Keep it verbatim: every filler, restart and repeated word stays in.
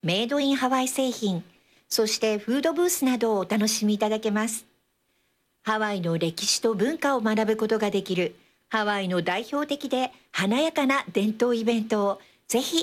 メイドインハワイ製品、そしてフードブースなどをお楽しみいただけます。ハワイの歴史と文化を学ぶことができるハワイの代表的で華やかな伝統イベントをぜひ